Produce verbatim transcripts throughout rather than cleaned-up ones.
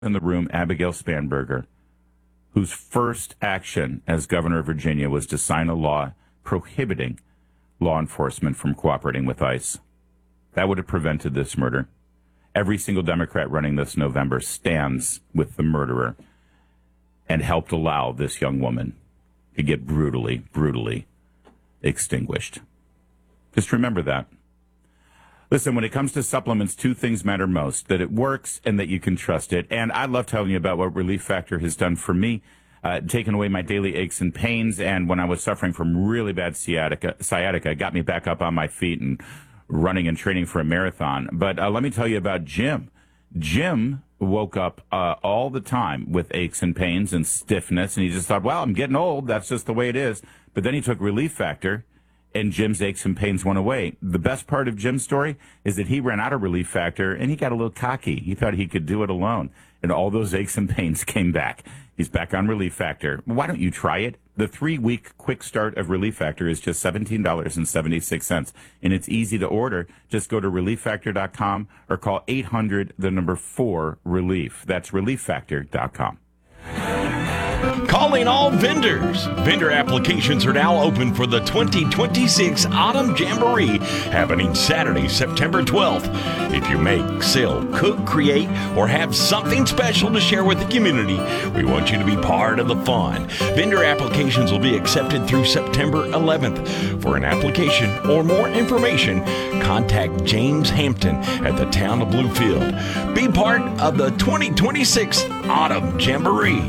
in the room Abigail Spanberger, whose first action as governor of Virginia was to sign a law prohibiting law enforcement from cooperating with ICE. That would have prevented this murder. Every single Democrat running this November stands with the murderer and helped allow this young woman to get brutally, brutally extinguished. Just remember that. Listen, when it comes to supplements, two things matter most, that it works and that you can trust it. And I love telling you about what Relief Factor has done for me, uh, taken away my daily aches and pains. And when I was suffering from really bad sciatica, sciatica, it got me back up on my feet and running and training for a marathon. But uh, let me tell you about Jim. Jim woke up uh, all the time with aches and pains and stiffness, and he just thought, well, I'm getting old. That's just the way it is. But then he took Relief Factor, and Jim's aches and pains went away. The best part of Jim's story is that he ran out of Relief Factor, and he got a little cocky. He thought he could do it alone, and all those aches and pains came back. He's back on Relief Factor. Why don't you try it? The three-week quick start of Relief Factor is just seventeen dollars and seventy-six cents, and it's easy to order. Just go to relief factor dot com or call eight hundred, the number four, relief. That's relief factor dot com. Calling all vendors. Vendor applications are now open for the twenty twenty-six Autumn Jamboree, happening Saturday, September twelfth. If you make, sell, cook, create, or have something special to share with the community, we want you to be part of the fun. Vendor applications will be accepted through September eleventh. For an application or more information, contact James Hampton at the town of Bluefield. Be part of the twenty twenty-six Autumn Jamboree.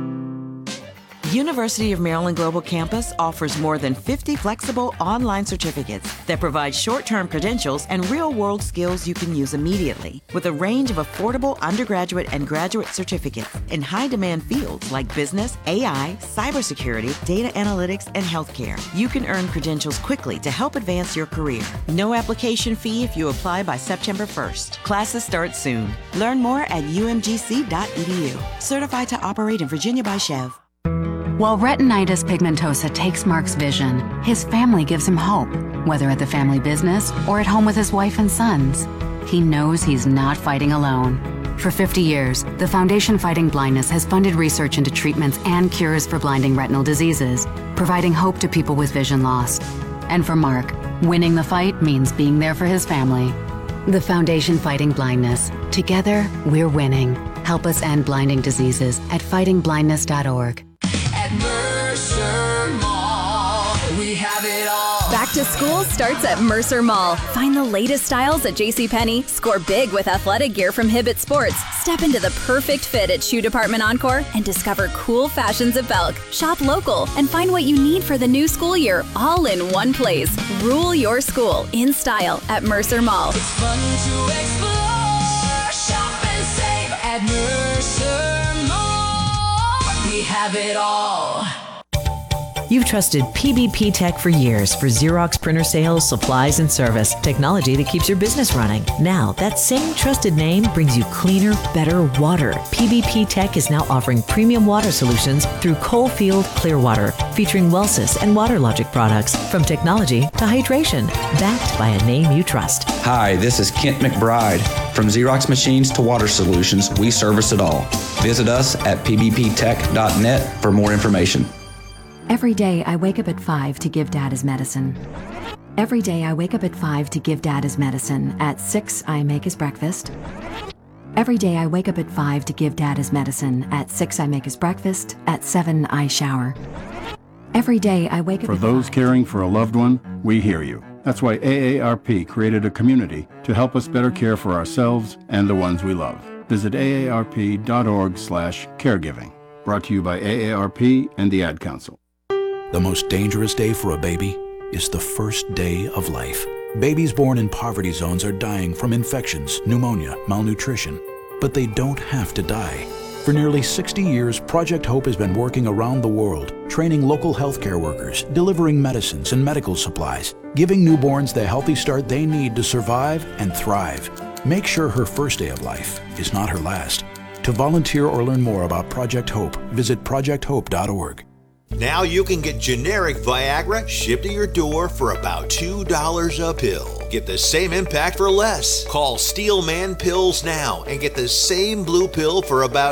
University of Maryland Global Campus offers more than fifty flexible online certificates that provide short-term credentials and real-world skills you can use immediately. With a range of affordable undergraduate and graduate certificates in high-demand fields like business, A I, cybersecurity, data analytics, and healthcare, you can earn credentials quickly to help advance your career. No application fee if you apply by September first. Classes start soon. Learn more at u m g c dot e d u. Certified to operate in Virginia by Chev. While retinitis pigmentosa takes Mark's vision, his family gives him hope, whether at the family business or at home with his wife and sons. He knows he's not fighting alone. For fifty years, the Foundation Fighting Blindness has funded research into treatments and cures for blinding retinal diseases, providing hope to people with vision loss. And for Mark, winning the fight means being there for his family. The Foundation Fighting Blindness. Together, we're winning. Help us end blinding diseases at fighting blindness dot org. Mercer Mall, we have it all. Back to school starts at Mercer Mall. Find the latest styles at JCPenney, score big with athletic gear from Hibbett Sports, step into the perfect fit at Shoe Department Encore, and discover cool fashions at Belk. Shop local and find what you need for the new school year all in one place. Rule your school in style at Mercer Mall. It's fun to explore, shop and save at Mercer Mall. We have it all. You've trusted P B P Tech for years for Xerox printer sales, supplies, and service. Technology that keeps your business running. Now, that same trusted name brings you cleaner, better water. P B P Tech is now offering premium water solutions through Coalfield Clearwater, featuring Wellsys and WaterLogic products, from technology to hydration, backed by a name you trust. Hi, this is Kent McBride. From Xerox machines to water solutions, we service it all. Visit us at p b p tech dot net for more information. Every day I wake up at five to give Dad his medicine. Every day I wake up at five to give Dad his medicine. At six I make his breakfast. Every day I wake up at five to give Dad his medicine. At six I make his breakfast. At seven I shower. Every day I wake up For at those five. caring for a loved one, we hear you. That's why A A R P created a community to help us better care for ourselves and the ones we love. Visit A A R P dot org slash caregiving. Brought to you by A A R P and the Ad Council. The most dangerous day for a baby is the first day of life. Babies born in poverty zones are dying from infections, pneumonia, malnutrition. But they don't have to die. For nearly sixty years, Project Hope has been working around the world, training local healthcare workers, delivering medicines and medical supplies, giving newborns the healthy start they need to survive and thrive. Make sure her first day of life is not her last. To volunteer or learn more about Project Hope, visit project hope dot org. Now you can get generic Viagra shipped to your door for about two dollars a pill. Get the same impact for less. Call Steelman Pills now and get the same blue pill for about